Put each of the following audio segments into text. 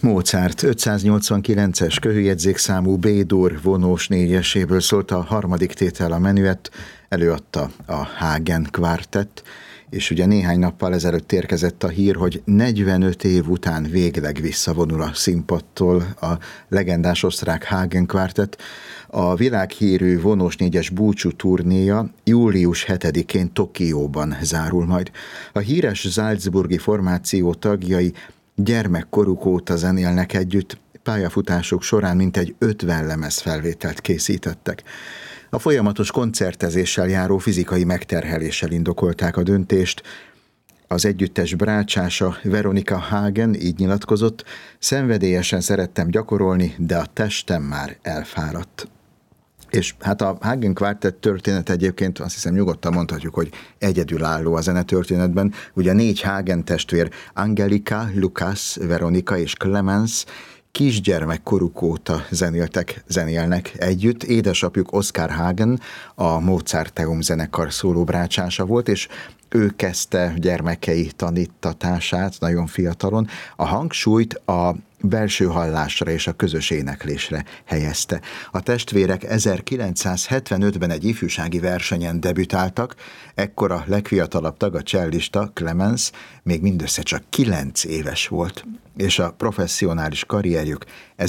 Mozart 589-es köhőjegyzékszámú B-dur vonós négyeséből szólt a harmadik tétel a menüett, előadta a Hagen Quartet, és ugye néhány nappal ezelőtt érkezett a hír, hogy 45 év után végleg visszavonul a színpadtól a legendás osztrák Hagen Quartet. A világhírű vonós négyes búcsú turnéja július 7-én Tokióban zárul majd. A híres salzburgi formáció tagjai gyermekkoruk óta zenélnek együtt, pályafutások során mintegy 50 lemezfelvételt készítettek. A folyamatos koncertezéssel járó fizikai megterheléssel indokolták a döntést. Az együttes brácsása Veronika Hagen így nyilatkozott: szenvedélyesen szerettem gyakorolni, de a testem már elfáradt. És hát a Hagen Quartet történet egyébként azt hiszem nyugodtan mondhatjuk, hogy egyedülálló a zenetörténetben. Ugye 4 Hagen testvér, Angelika, Lukas, Veronika és Clemens kisgyermekkoruk óta zenélnek együtt. Édesapjuk Oskar Hagen a Mozarteum zenekar szólóbrácsása volt, és ő kezdte gyermekei tanítatását nagyon fiatalon. A hangsúlyt a belső hallásra és a közös éneklésre helyezte. A testvérek 1975-ben egy ifjúsági versenyen debütáltak, ekkor a legfiatalabb tag, a csellista, Clemens, még mindössze csak 9 éves volt, és a professzionális karrierjük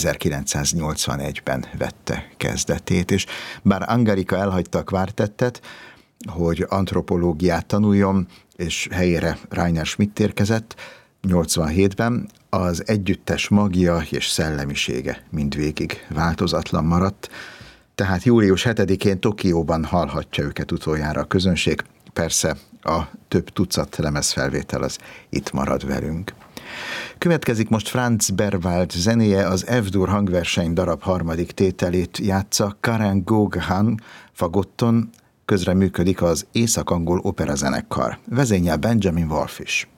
1981-ben vette kezdetét, és bár Angelika elhagyta a kvártettet, hogy antropológiát tanuljon, és helyére Rainer Schmidt érkezett 87-ben, az együttes magja és szellemisége mindvégig változatlan maradt, tehát július 7-én Tokióban hallhatja őket utoljára a közönség, persze a több tucat lemezfelvétel az itt marad velünk. Következik most Franz Berwald zenéje, az F-dur hangverseny darab harmadik tételét játsza Karen Goghan fagotton, közreműködik az Észak-angol operazenekar, vezényel Benjamin Wolf is.